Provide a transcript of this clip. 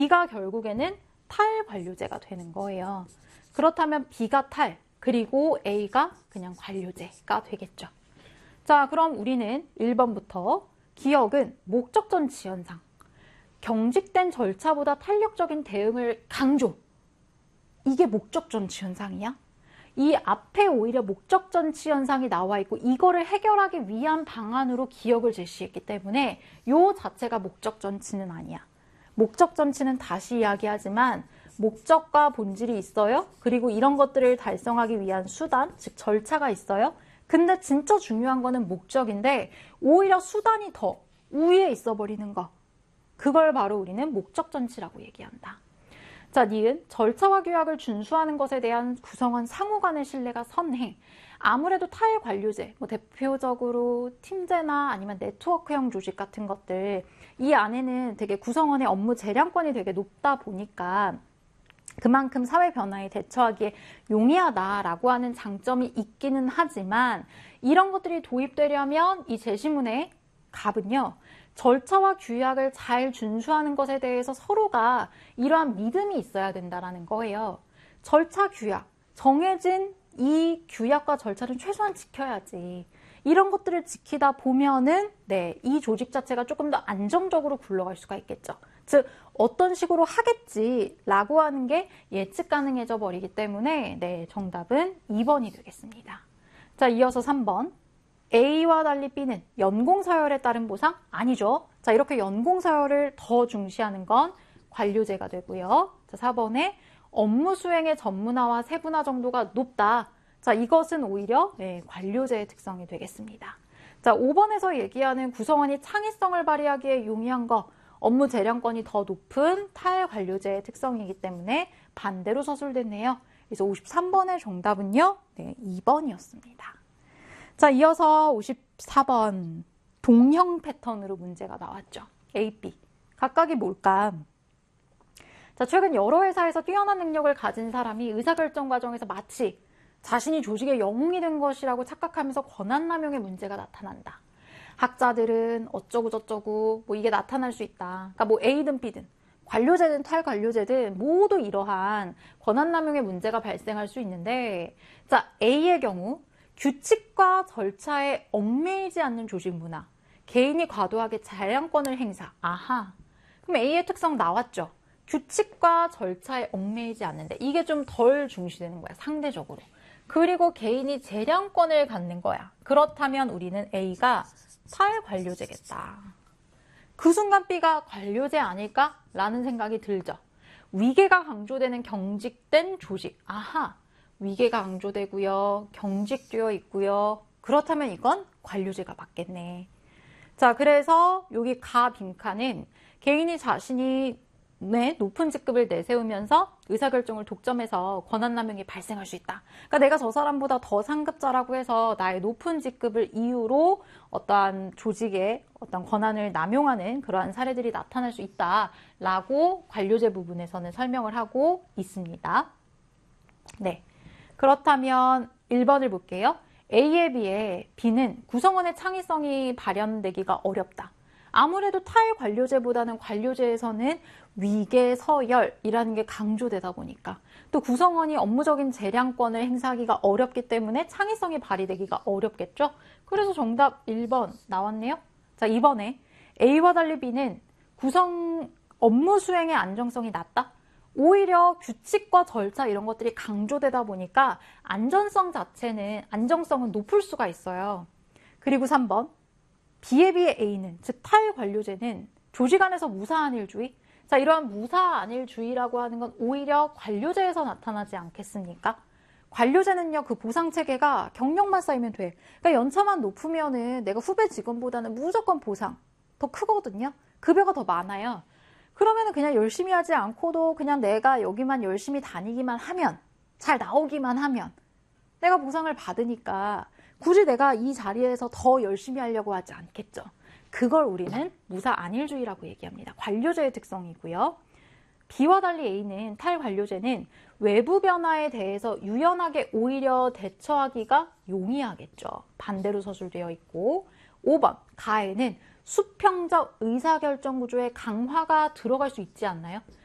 B가 결국에는 탈관료제가 되는 거예요. 그렇다면 B가 탈, 그리고 A가 그냥 관료제가 되겠죠. 자, 그럼 우리는 1번부터 기억은 목적전 지연상, 경직된 절차보다 탄력적인 대응을 강조. 이게 목적전 지연상이야? 이 앞에 오히려 목적전 지연상이 나와 있고 이거를 해결하기 위한 방안으로 기억을 제시했기 때문에 요 자체가 목적전치는 아니야. 목적전치는 다시 이야기하지만 목적과 본질이 있어요. 그리고 이런 것들을 달성하기 위한 수단, 즉 절차가 있어요. 근데 진짜 중요한 거는 목적인데 오히려 수단이 더 우위에 있어 버리는 거. 그걸 바로 우리는 목적전치라고 얘기한다. 자, 니은 절차와 규약을 준수하는 것에 대한 구성원 상호 간의 신뢰가 선행. 아무래도 탈관료제, 대표적으로 팀제나 아니면 네트워크형 조직 같은 것들, 이 안에는 되게 구성원의 업무 재량권이 되게 높다 보니까 그만큼 사회 변화에 대처하기에 용이하다라고 하는 장점이 있기는 하지만 이런 것들이 도입되려면 이 제시문의 갑은요. 절차와 규약을 잘 준수하는 것에 대해서 서로가 이러한 믿음이 있어야 된다는 거예요. 절차, 규약, 정해진 이 규약과 절차는 최소한 지켜야지. 이런 것들을 지키다 보면은 이 조직 자체가 조금 더 안정적으로 굴러갈 수가 있겠죠. 즉 어떤 식으로 하겠지라고 하는 게 예측 가능해져 버리기 때문에 정답은 2번이 되겠습니다. 자, 이어서 3번. A와 달리 B는 연공서열에 따른 보상? 아니죠. 자, 이렇게 연공서열을 더 중시하는 건 관료제가 되고요. 자, 4번에 업무 수행의 전문화와 세분화 정도가 높다. 자, 이것은 오히려 관료제의 특성이 되겠습니다. 자, 5번에서 얘기하는 구성원이 창의성을 발휘하기에 용이한 거, 업무 재량권이 더 높은 탈관료제의 특성이기 때문에 반대로 서술됐네요. 그래서 53번의 정답은요, 2번이었습니다. 자, 이어서 54번 동형 패턴으로 문제가 나왔죠. A, B. 각각이 뭘까? 자, 최근 여러 회사에서 뛰어난 능력을 가진 사람이 의사결정 과정에서 마치 자신이 조직의 영웅이 된 것이라고 착각하면서 권한남용의 문제가 나타난다. 학자들은 어쩌고 저쩌고 이게 나타날 수 있다. 그러니까 A든 B든 관료제든 탈관료제든 모두 이러한 권한남용의 문제가 발생할 수 있는데, 자, A의 경우 규칙과 절차에 얽매이지 않는 조직 문화, 개인이 과도하게 재량권을 행사. 아하. 그럼 A의 특성 나왔죠. 규칙과 절차에 얽매이지 않는데 이게 좀 덜 중시되는 거야, 상대적으로. 그리고 개인이 재량권을 갖는 거야. 그렇다면 우리는 A가 탈관료제겠다. 그 순간 B가 관료제 아닐까? 라는 생각이 들죠. 위계가 강조되는 경직된 조직. 아하. 위계가 강조되고요. 경직되어 있고요. 그렇다면 이건 관료제가 맞겠네. 자, 그래서 여기 가 빈칸은 개인이 자신이 높은 직급을 내세우면서 의사결정을 독점해서 권한남용이 발생할 수 있다. 그러니까 내가 저 사람보다 더 상급자라고 해서 나의 높은 직급을 이유로 어떠한 조직의 어떤 권한을 남용하는 그러한 사례들이 나타날 수 있다라고 관료제 부분에서는 설명을 하고 있습니다. 네. 그렇다면 1번을 볼게요. A에 비해 B는 구성원의 창의성이 발현되기가 어렵다. 아무래도 탈관료제보다는 관료제에서는 위계, 서열이라는 게 강조되다 보니까 또 구성원이 업무적인 재량권을 행사하기가 어렵기 때문에 창의성이 발휘되기가 어렵겠죠. 그래서 정답 1번 나왔네요. 자, 2번에 A와 달리 B는 업무 수행의 안정성이 낮다. 오히려 규칙과 절차 이런 것들이 강조되다 보니까 안정성은 높을 수가 있어요. 그리고 3번, B에 비해 A는, 즉 탈관료제는 조직 안에서 무사안일주의. 자, 이러한 무사안일주의라고 하는 건 오히려 관료제에서 나타나지 않겠습니까? 관료제는요, 그 보상체계가 경력만 쌓이면 돼. 그러니까 연차만 높으면은 내가 후배 직원보다는 무조건 보상 더 크거든요. 급여가 더 많아요. 그러면은 그냥 열심히 하지 않고도 그냥 내가 여기만 열심히 다니기만 하면, 잘 나오기만 하면 내가 보상을 받으니까 굳이 내가 이 자리에서 더 열심히 하려고 하지 않겠죠. 그걸 우리는 무사안일주의라고 얘기합니다. 관료제의 특성이고요. B와 달리 A는 탈관료제는 외부 변화에 대해서 유연하게 오히려 대처하기가 용이하겠죠. 반대로 서술되어 있고, 5번 가에는 수평적 의사결정 구조의 강화가 들어갈 수 있지 않나요?